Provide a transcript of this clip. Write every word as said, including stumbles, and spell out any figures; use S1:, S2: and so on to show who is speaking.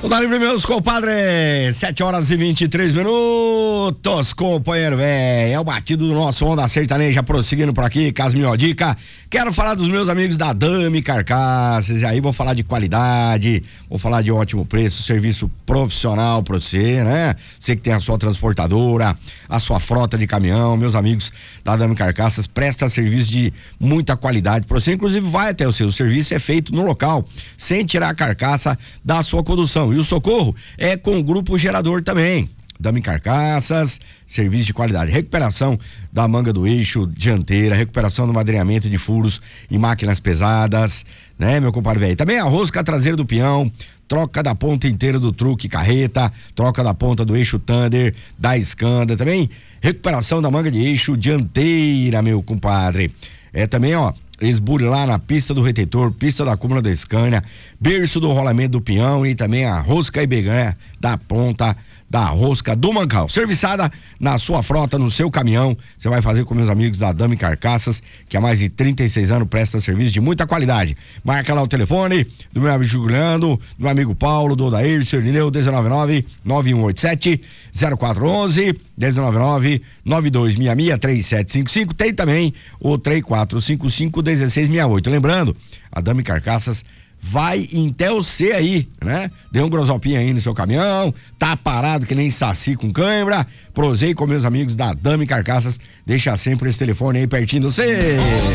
S1: Vamos lá, livre, meus compadres, sete horas e vinte e três minutos, companheiro, velho, é o batido do nosso Onda Sertaneja, prosseguindo por aqui, Casminho Dica. Quero falar dos meus amigos da Dami Carcaças, e aí vou falar de qualidade, vou falar de ótimo preço, serviço profissional pra você, né? Você que tem a sua transportadora, a sua frota de caminhão, meus amigos da Dami Carcaças, presta serviço de muita qualidade pra você, inclusive vai até o seu serviço, é feito no local, sem tirar a carcaça da sua condução. E o socorro é com o Grupo Gerador também. Dami Carcaças, serviço de qualidade, recuperação da manga do eixo dianteira, recuperação do madeiramento de furos e máquinas pesadas, né, meu compadre velho? Também a rosca traseira do peão, troca da ponta inteira do truque carreta, troca da ponta do eixo Thunder, da escanda, também recuperação da manga de eixo dianteira, meu compadre. É também, ó, esburilar na pista do retentor, pista da cúmula da Scania, berço do rolamento do peão e também a rosca e beganha da ponta da rosca do mancal. Serviçada na sua frota, no seu caminhão, você vai fazer com meus amigos da Dami Carcaças, que há mais de trinta e seis anos presta serviço de muita qualidade. Marca lá o telefone do meu amigo Juliano, do meu amigo Paulo, do Odair, do seu Lineu, um nove nove, nove um oito sete, zero quatro um um, um nove nove, nove dois seis seis, três sete cinco cinco. Tem também o três quatro cinco cinco, um seis seis oito. Lembrando, a Dami Carcaças vai até você aí, né? Deu um grosopinho aí no seu caminhão, tá parado que nem saci com cãibra, prosei com meus amigos da Dami Carcaças, deixa sempre esse telefone aí pertinho de você.